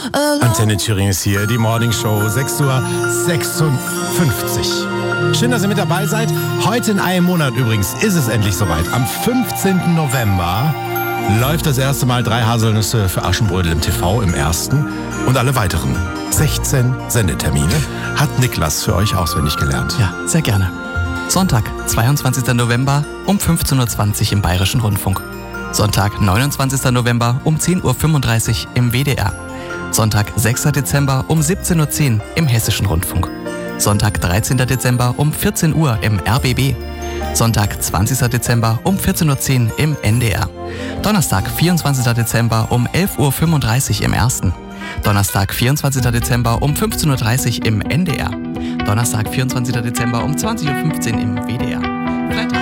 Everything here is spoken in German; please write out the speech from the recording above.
Antenne Thüringen ist hier, die Morning Show, 6:56 Uhr. Schön, dass ihr mit dabei seid. Heute in einem Monat übrigens ist es endlich soweit. Am 15. November läuft das erste Mal 3 Haselnüsse für Aschenbrödel im TV im ersten. Und alle weiteren 16 Sendetermine hat Niklas für euch auswendig gelernt. Ja, sehr gerne. Sonntag, 22. November um 15.20 Uhr im Bayerischen Rundfunk. Sonntag, 29. November um 10.35 Uhr im WDR. Sonntag, 6. Dezember um 17.10 Uhr im Hessischen Rundfunk. Sonntag, 13. Dezember um 14 Uhr im RBB. Sonntag, 20. Dezember um 14.10 Uhr im NDR. Donnerstag, 24. Dezember um 11.35 Uhr im Ersten. Donnerstag, 24. Dezember um 15.30 Uhr im NDR. Donnerstag, 24. Dezember um 20.15 Uhr im WDR.